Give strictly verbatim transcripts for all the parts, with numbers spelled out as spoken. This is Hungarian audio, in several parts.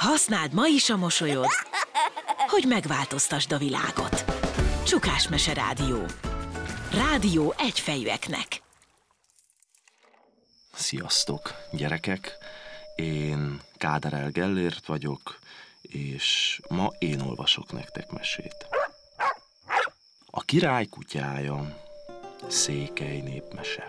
Használd ma is a mosolyod, hogy megváltoztasd a világot. Csukás Mese Rádió. Rádió egyfejűeknek. Sziasztok, gyerekek! Én Káderel Gellért vagyok, és ma én olvasok nektek mesét. A király kutyája, székely népmese.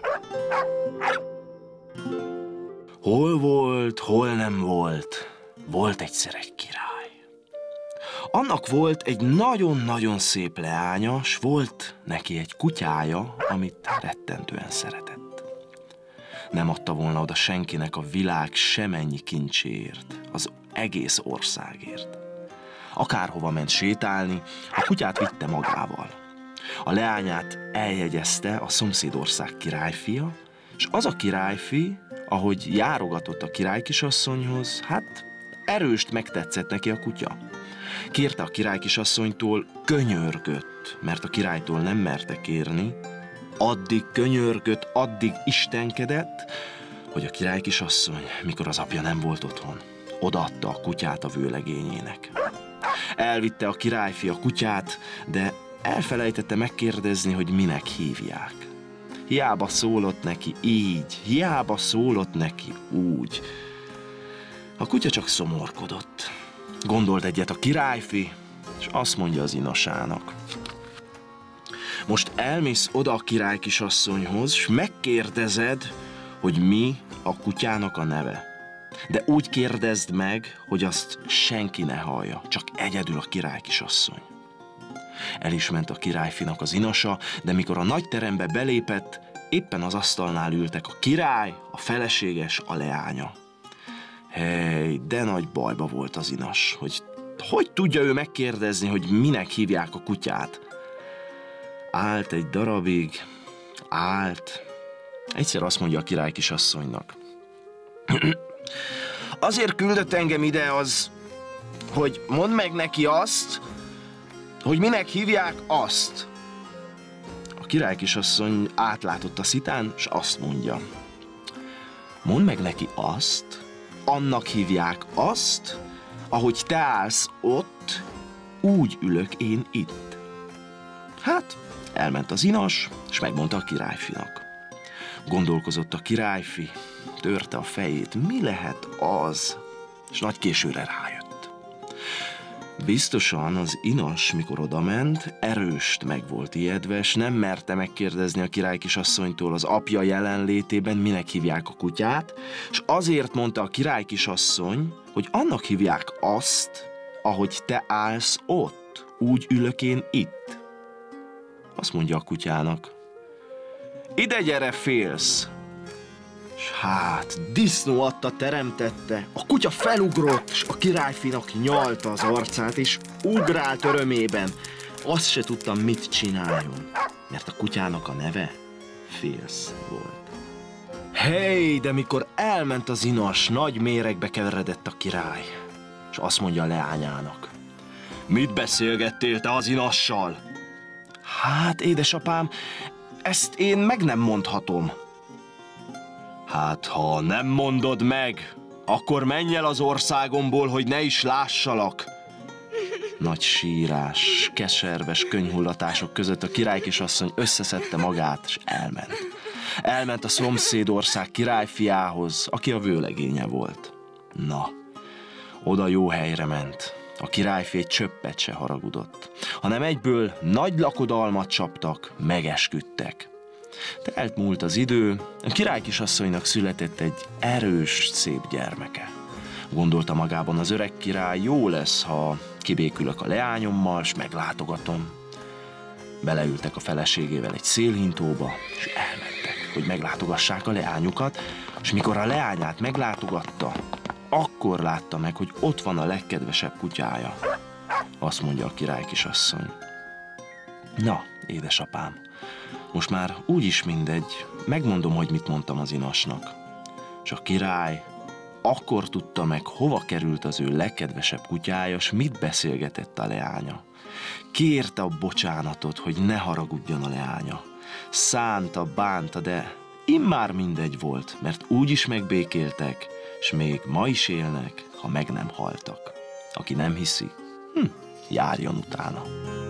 Hol volt, hol nem volt, volt egyszer egy király. Annak volt egy nagyon-nagyon szép leánya, s volt neki egy kutyája, amit rettentően szeretett. Nem adta volna oda senkinek a világ semennyi kincséért, az egész országért. Akárhova ment sétálni, a kutyát vitte magával. A leányát eljegyezte a szomszédország királyfia, és az a királyfi, ahogy járogatott a királykisasszonyhoz, hát erőst megtetszett neki a kutya. Kérte a királykisasszonytól, könyörgött, mert a királytól nem merte kérni, addig könyörgött, addig istenkedett, hogy a királykisasszony, mikor az apja nem volt otthon, odaadta a kutyát a vőlegényének. Elvitte a királyfi a kutyát, de elfelejtette megkérdezni, hogy minek hívják. Hiába szólott neki így, hiába szólott neki úgy. A kutya csak szomorkodott. Gondolt egyet a királyfi, és azt mondja az inasának. Most elmész oda a királykisasszonyhoz, és megkérdezed, hogy mi a kutyának a neve. De úgy kérdezd meg, hogy azt senki ne hallja, csak egyedül a királykisasszony. El is ment a királyfinak az inasa, de mikor a nagy terembe belépett, éppen az asztalnál ültek a király, a feleséges, a leánya. Hely, de nagy bajba volt az inas, hogy hogy tudja ő megkérdezni, hogy minek hívják a kutyát. Állt egy darabig, állt. Egyszer azt mondja a királykisasszonynak. Azért küldött engem ide az, hogy mondd meg neki azt, hogy minek hívják azt. A királykisasszony átlátott a szitán, és azt mondja. Mondd meg neki azt, annak hívják azt, ahogy te állsz ott, úgy ülök én itt. Hát, elment az inas, és megmondta a királyfinak. Gondolkozott a királyfi, törte a fejét, mi lehet az, és nagy későre rájött. Biztosan az inas, mikor odament, erőst meg volt ijedve, és nem merte megkérdezni a királykisasszonytól az apja jelenlétében, minek hívják a kutyát, és azért mondta a királykisasszony, hogy annak hívják azt, ahogy te állsz ott, úgy ülök én itt. Azt mondja a kutyának, ide gyere, félsz! S hát, disznó adta teremtette, a kutya felugrott, és a királyfinak nyalta az arcát, és ugrált örömében. Azt se tudtam, mit csináljon, mert a kutyának a neve Félsz volt. Hey, de mikor elment az inas, nagy méregbe keveredett a király, és azt mondja a leányának. Mit beszélgettél te az inassal? Hát, édesapám, ezt én meg nem mondhatom. Hát, ha nem mondod meg, akkor menj el az országomból, hogy ne is lássalak. Nagy sírás, keserves könyhullatások között a királykisasszony összeszedte magát, és elment. Elment a szomszédország királyfiához, aki a vőlegénye volt. Na, oda jó helyre ment. A királyfi egy csöppet se haragudott, hanem egyből nagy lakodalmat csaptak, megesküdtek. Telt múlt az idő, a királykisasszonynak született egy erős, szép gyermeke. Gondolta magában az öreg király, jó lesz, ha kibékülök a leányommal, s meglátogatom. Beleültek a feleségével egy szélhintóba, és elmentek, hogy meglátogassák a leányukat, és mikor a leányát meglátogatta, akkor látta meg, hogy ott van a legkedvesebb kutyája. Azt mondja a királykisasszony. Na, édesapám, most már úgyis mindegy, megmondom, hogy mit mondtam az inasnak. És a király akkor tudta meg, hova került az ő legkedvesebb kutyája, s mit beszélgetett a leánya. Kérte a bocsánatot, hogy ne haragudjon a leánya. Szánta, bánta, de immár mindegy volt, mert úgyis megbékéltek, s még ma is élnek, ha meg nem haltak. Aki nem hiszi, hm, járjon utána.